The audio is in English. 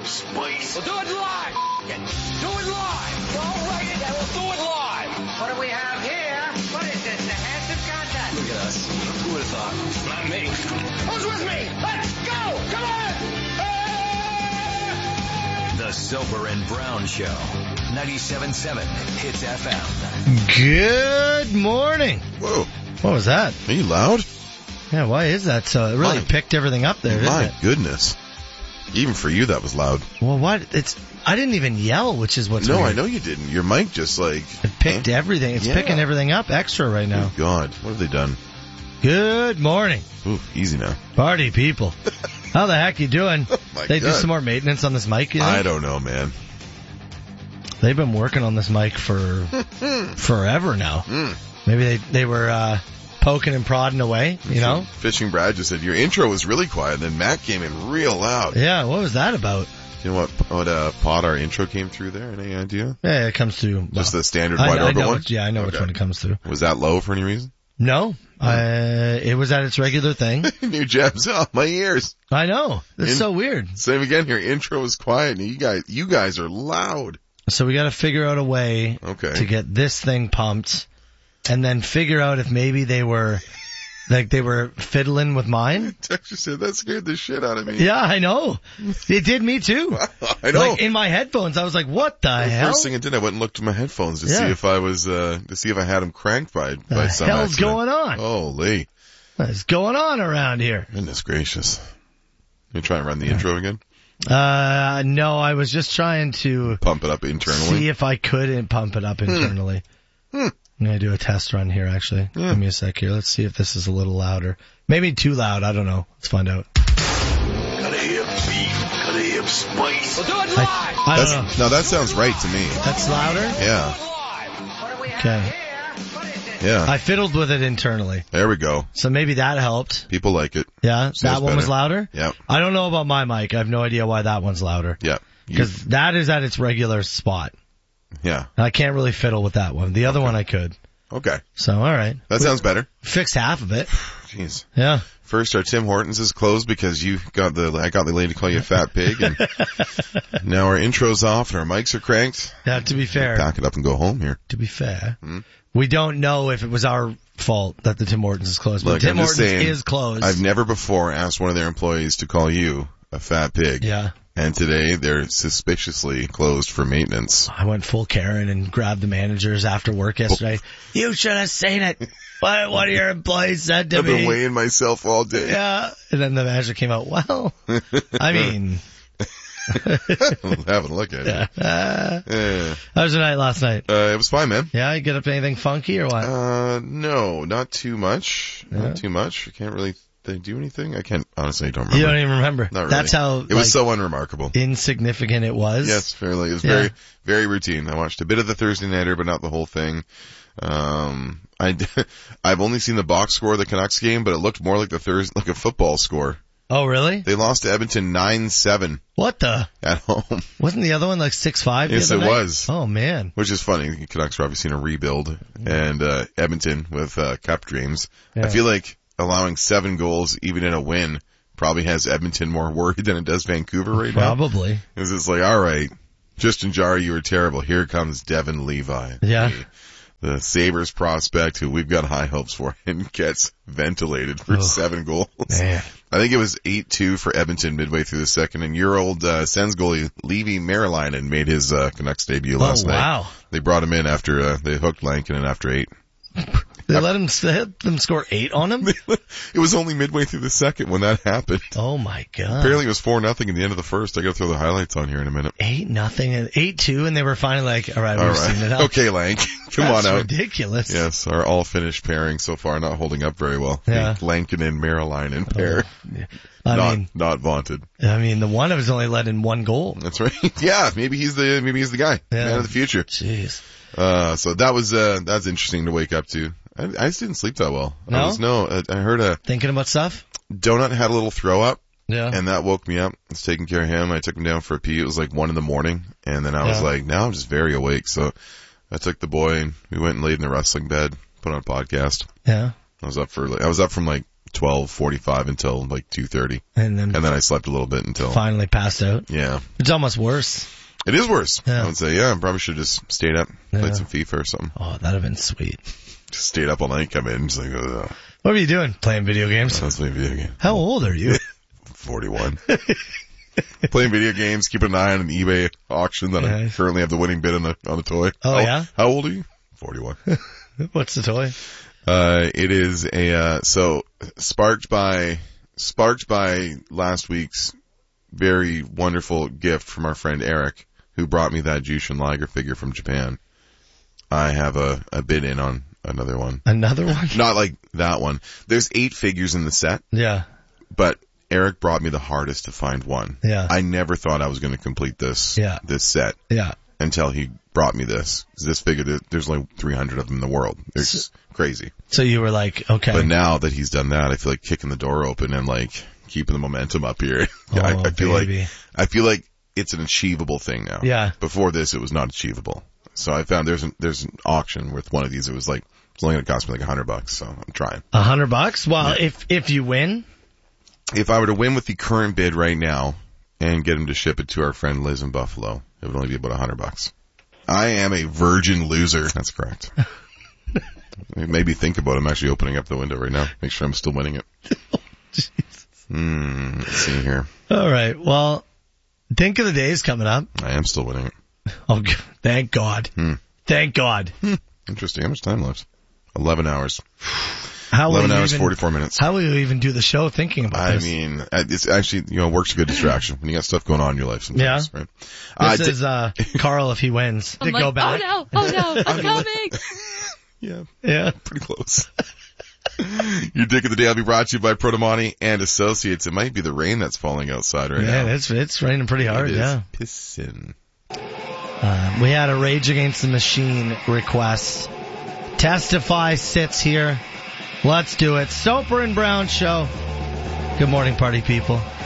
of spice. We'll do it live. Do it live. We'll write it and we'll do it live. What do we have here? What is this? The handsome contest? Look at us. Who would have thought? Not me. Who's with me? Let's go. Come on. The Soper and Brown Show. 97.7 Hits FM. Good morning. Whoa. What was that? Are you loud? Yeah, why is that? So it really picked everything up there, didn't My it? goodness. Even for you, that was loud. Well, what? I didn't even yell, which is what's No, weird. I know you didn't. Your mic just like... It picked everything. It's picking everything up extra right now. Oh, God. What have they done? Good morning. Ooh, easy now. Party people. How the heck you doing? My They do God. some more maintenance on this mic, you think? I don't know, man. They've been working on this mic for forever now. Maybe they were poking and prodding away, you know? Fishing Brad just said, your intro was really quiet, and then Matt came in real loud. Yeah, what was that about? You know what pod our intro came through there? Any idea? Yeah, it comes through. Just the standard I wide orbit know one? I know which one it comes through. Was that low for any reason? No, it was at its regular thing. New jabs off my ears. I know. It's so weird. Same again, your intro was quiet, and you guys are loud. So we got to figure out a way to get this thing pumped, and then figure out if maybe they were fiddling with mine. Texture said that scared the shit out of me. Yeah, I know. It did me too. I know. Like in my headphones, I was like, "What the hell?" First thing I did, I went and looked at my headphones to see if I was to see if I had them cranked by some hell's accident. going on? Holy. What's going on around here? Goodness gracious. You try and run the intro again? No, I was just trying to Pump it up internally? see if I could pump it up internally. I'm going to do a test run here, actually. Give me a sec here. Let's see if this is a little louder. Maybe too loud. I don't know. Let's find out. Gotta have beef. Gotta have spice. We'll do it live. I don't know. No, that sounds right to me. That's louder? Yeah. What do we have Okay. here? What is this? Yeah. I fiddled with it internally. There we go. So maybe that helped. People like it. Yeah, Sounds that one was better. louder? Yeah. I don't know about my mic. I have no idea why that one's louder. Yeah. Because that is at its regular spot. Yeah. I can't really fiddle with that one. The other one I could. Okay. So, all right. That sounds better. Fixed half of it. Jeez. Yeah. First, our Tim Hortons is closed because I got the lady to call you a fat pig, and now our intro's off and our mics are cranked. Yeah, to be fair. Pack it up and go home here. To be fair. We don't know if it was our fault that the Tim Hortons is closed. But Look, Tim I'm just Hortons saying, is closed. I've never before asked one of their employees to call you a fat pig. Yeah. And today they're suspiciously closed for maintenance. I went full Karen and grabbed the managers after work yesterday. You should have seen it. What one of your employees said to I've me. been weighing myself all day. Yeah. And then the manager came out, well, I mean. Have a look at it. How was your night last night? It was fine, man. Yeah, you get up to anything funky or what? No, not too much. Yeah. Not too much. I can't really do anything. I can't, honestly, I don't remember. You don't even remember. Not really. That's how it was so unremarkable. insignificant it was. Yes, fairly. It was very, very routine. I watched a bit of the Thursday Nighter, but not the whole thing. I've only seen the box score of the Canucks game, but it looked more like like a football score. Oh, really? They lost to Edmonton 9-7 What the? at home. Wasn't the other one like 6-5? Yes, the other it night? was. Oh, man. Which is funny. The Canucks are obviously in a rebuild, and Edmonton with Cup dreams. Yeah. I feel like allowing 7 goals, even in a win, probably has Edmonton more worried than it does Vancouver right now. Probably. Because it's like, all right, Justin Jarry, you were terrible. Here comes Devin Levi. Yeah. The Sabres prospect who we've got high hopes for, and gets ventilated for 7 goals. Man. I think it was 8-2 for Edmonton midway through the second, and your old Sens goalie, Levi Merilainen, made his Canucks debut last night. Wow. They brought him in after they hooked Lankinen after 8. They let them score 8 on him? It was only midway through the second when that happened. Oh, my God. Apparently it was 4-0 in the end of the first. I gotta throw the highlights on here in a minute. 8-0 and 8-2, and they were finally like, all right, All we've right. seen it out. Okay, Lank. Come That's on out. ridiculous. Yes, our all-finished pairing so far not holding up very well. Yeah. The Lankinen Merilainen pair. Not vaunted. I mean, the one of us only let in 1 goal. That's right. Yeah, maybe he's the guy. Yeah. Man of the future. Jeez. So that was interesting to wake up to. I just didn't sleep that well. No? I heard a Thinking about stuff? donut had a little throw up. Yeah. And that woke me up. I was taking care of him. I took him down for a pee. It was like 1 a.m. And then I was like, now I'm just very awake. So I took the boy and we went and laid in the wrestling bed, put on a podcast. Yeah. I was up from like 12:45 until like 2:30. And then I slept a little bit until... finally passed out. Yeah. It's almost worse. It is worse. Yeah. I would say, I probably should have just stayed up, played some FIFA or something. Oh, that'd have been sweet. Just stayed up all night, come in, just like, ugh. What were you doing? Playing video games? I was playing video games. How old are you? 41. Playing video games, keeping an eye on an eBay auction that I currently have the winning bid on a toy. Oh, yeah? How old are you? 41. What's the toy? It is so sparked by last week's very wonderful gift from our friend Eric, who brought me that Jushin Liger figure from Japan. I have a bid in on another one. Another one? Not like that one. There's 8 figures in the set. Yeah. But Eric brought me the hardest to find one. Yeah. I never thought I was going to complete this set. Yeah. Until he brought me this. This figure, there's only 300 of them in the world. They're just crazy. So you were like, okay. But now that he's done that, I feel like kicking the door open and like keeping the momentum up here. I feel like it's an achievable thing now. Yeah. Before this, it was not achievable. So I found there's an auction with one of these. It was like, it's only going to cost me like $100. So I'm trying. $100? Well, yeah. If you win. If I were to win with the current bid right now and get him to ship it to our friend Liz in Buffalo, it would only be about $100. I am a virgin loser. That's correct. Maybe think about it. I'm actually opening up the window right now. Make sure I'm still winning it. Let's see here. All right. Well, Think of the Days coming up. I am still winning it. Oh, thank God. Thank God. Interesting. How much time left? 11 hours. 11 hours, 44 minutes. How will you even do the show thinking about this? I mean, it's actually, work's a good distraction when you got stuff going on in your life sometimes, right? This is Carl if he wins. I'm like, go back. Oh no, I'm coming. Yeah. Pretty close. Your Dick of the Day will be brought to you by Protomani and Associates. It might be the rain that's falling outside right now. Yeah, it's raining pretty hard, it is yeah. Pissin'. We had a Rage Against the Machine request. Testify sits here. Let's do it. Soper and Brown Show. Good morning, party people.